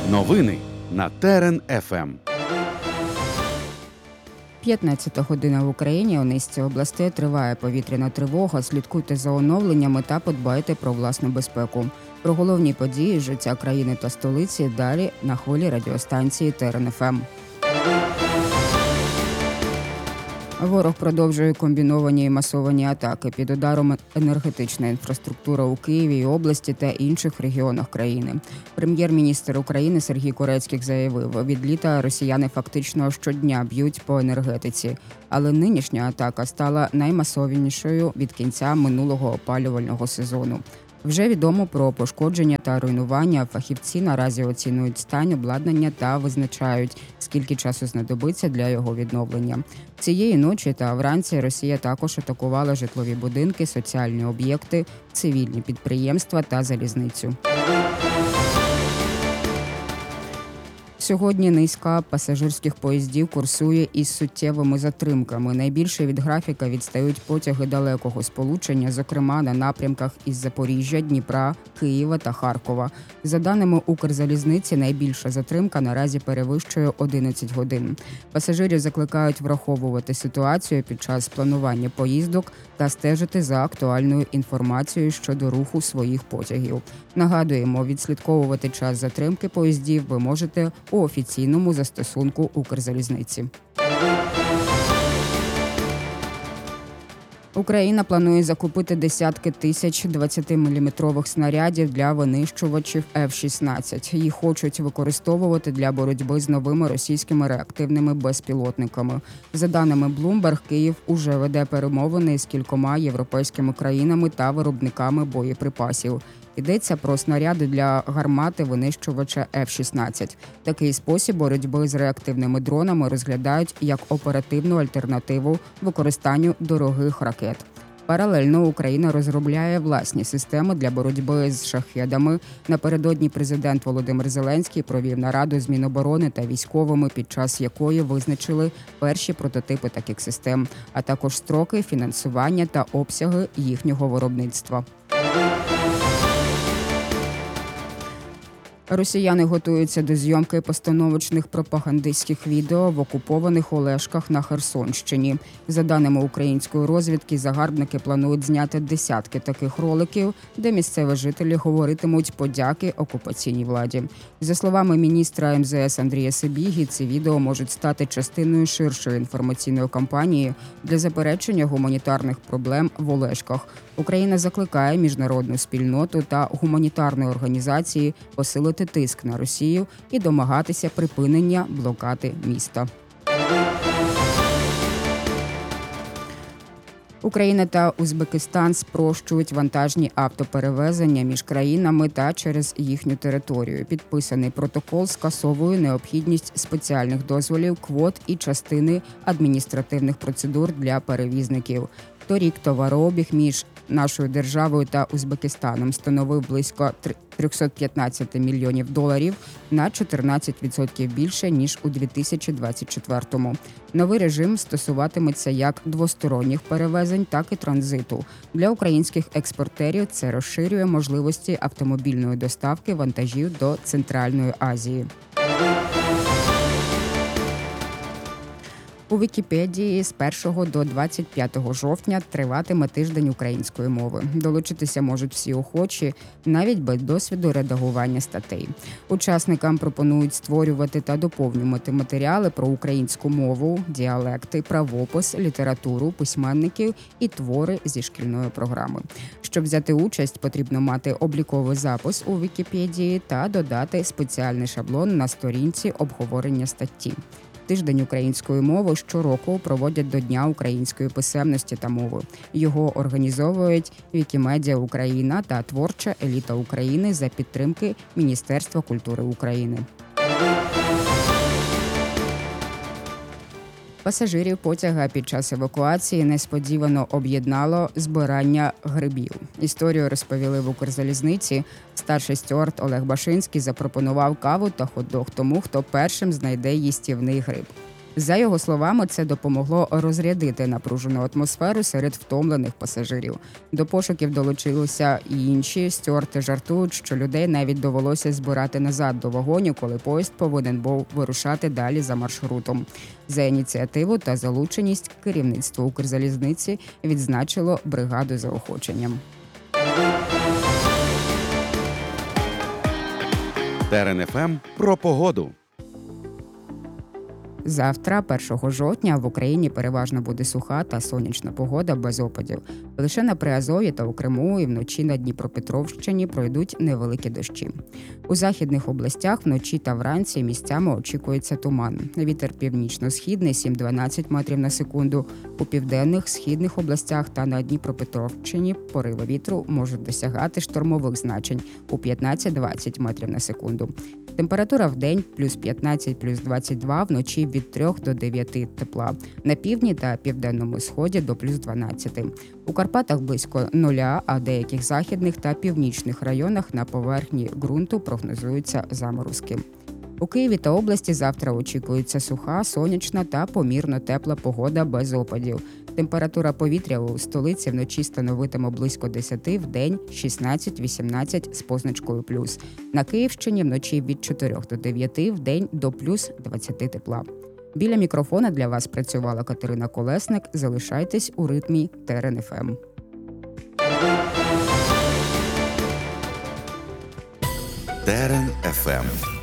Новини на ТРН-ФМ. 15 година в Україні. У низці областей триває повітряна тривога. Слідкуйте за оновленнями та подбайте про власну безпеку. Про головні події життя країни та столиці далі на хвилі радіостанції ТРН-ФМ. Ворог продовжує комбіновані і масовані атаки. Під ударом енергетична інфраструктура у Києві і області та інших регіонах країни. Прем'єр-міністр України Сергій Корецьких заявив, від літа росіяни фактично щодня б'ють по енергетиці. Але нинішня атака стала наймасовішою від кінця минулого опалювального сезону. Вже відомо про пошкодження та руйнування. Фахівці наразі оцінюють стан обладнання та визначають, скільки часу знадобиться для його відновлення. Цієї ночі та вранці Росія також атакувала житлові будинки, соціальні об'єкти, цивільні підприємства та залізницю. Сьогодні низка пасажирських поїздів курсує із суттєвими затримками. Найбільше від графіка відстають потяги далекого сполучення, зокрема на напрямках із Запоріжжя, Дніпра, Києва та Харкова. За даними Укрзалізниці, найбільша затримка наразі перевищує 11 годин. Пасажирів закликають враховувати ситуацію під час планування поїздок та стежити за актуальною інформацією щодо руху своїх потягів. Нагадуємо, відслідковувати час затримки поїздів ви можете у офіційному застосунку Укрзалізниці. Україна планує закупити десятки тисяч 20-мм снарядів для винищувачів F-16. Їх хочуть використовувати для боротьби з новими російськими реактивними безпілотниками. За даними Bloomberg, Київ уже веде перемовини з кількома європейськими країнами та виробниками боєприпасів. Йдеться про снаряди для гармати винищувача F-16. Такий спосіб боротьби з реактивними дронами розглядають як оперативну альтернативу використанню дорогих ракет. Паралельно Україна розробляє власні системи для боротьби з шахедами. Напередодні президент Володимир Зеленський провів нараду з Міноборони та військовими, під час якої визначили перші прототипи таких систем, а також строки, фінансування та обсяги їхнього виробництва. Росіяни готуються до зйомки постановочних пропагандистських відео в окупованих Олешках на Херсонщині. За даними української розвідки, загарбники планують зняти десятки таких роликів, де місцеві жителі говоритимуть подяки окупаційній владі. За словами міністра МЗС Андрія Сибіги, ці відео можуть стати частиною ширшої інформаційної кампанії для заперечення гуманітарних проблем в Олешках. Україна закликає міжнародну спільноту та гуманітарні організації посилити тиск на Росію і домагатися припинення блокади міста. Україна та Узбекистан спрощують вантажні автоперевезення між країнами та через їхню територію. Підписаний протокол скасовує необхідність спеціальних дозволів, квот і частини адміністративних процедур для перевізників. Торік товарообіг між нашою державою та Узбекистаном становив близько 315 мільйонів доларів, на 14% більше, ніж у 2024-му. Новий режим стосуватиметься як двосторонніх перевезень, так і транзиту. Для українських експортерів це розширює можливості автомобільної доставки вантажів до Центральної Азії. У Вікіпедії з 1 до 25 жовтня триватиме тиждень української мови. Долучитися можуть всі охочі, навіть без досвіду редагування статей. Учасникам пропонують створювати та доповнювати матеріали про українську мову, діалекти, правопис, літературу, письменників і твори зі шкільної програми. Щоб взяти участь, потрібно мати обліковий запис у Вікіпедії та додати спеціальний шаблон на сторінці обговорення статті. Тиждень української мови щороку проводять до Дня української писемності та мови. Його організовують Вікімедіа Україна та Творча еліта України за підтримки Міністерства культури України. Пасажирів потяга під час евакуації несподівано об'єднало збирання грибів. Історію розповіли в Укрзалізниці. Старший стюард Олег Башинський запропонував каву та хот-дог тому, хто першим знайде їстівний гриб. За його словами, це допомогло розрядити напружену атмосферу серед втомлених пасажирів. До пошуків долучилися і інші. Стюарти жартують, що людей навіть довелося збирати назад до вагонів, коли поїзд повинен був вирушати далі за маршрутом. За ініціативу та залученість керівництво Укрзалізниці відзначило бригаду заохоченням. Терен ФМ про погоду. Завтра, 1 жовтня, в Україні переважно буде суха та сонячна погода без опадів. Лише на Приазов'ї та у Криму і вночі на Дніпропетровщині пройдуть невеликі дощі. У західних областях вночі та вранці місцями очікується туман. Вітер північно-східний 7-12 метрів на секунду. У південних, східних областях та на Дніпропетровщині пориви вітру можуть досягати штормових значень у 15-20 метрів на секунду. Температура в день плюс 15, плюс 22, вночі від 3 до 9 тепла. На півдні та південному сході до плюс 12. У Карпатах близько 0, а в деяких західних та північних районах на поверхні ґрунту прогнозуються заморозки. У Києві та області завтра очікується суха, сонячна та помірно тепла погода без опадів. Температура повітря у столиці вночі становитиме близько 10, вдень 16-18 з позначкою плюс. На Київщині вночі від 4 до 9, вдень до плюс 20 тепла. Біля мікрофона для вас працювала Катерина Колесник. Залишайтесь у ритмі Терен ФМ. Терен ФМ.